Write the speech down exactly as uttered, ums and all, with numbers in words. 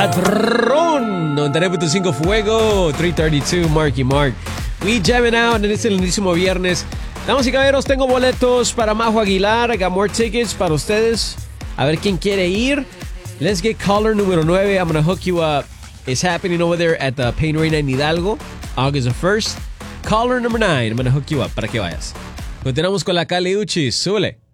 Patrón. noventa y nueve punto cinco Fuego. trescientos treinta y dos Marky Mark. We jamming out en este lindísimo viernes. Damas y caballeros, tengo boletos para Majo Aguilar. I got more tickets para ustedes. A ver quién quiere ir. Let's get caller número nueve. I'm going to hook you up. It's happening over there at the Pain Arena en Hidalgo, August the first. Caller number nine. I'm going to hook you up para que vayas. Continuamos con la Cali Uchis. Súbele.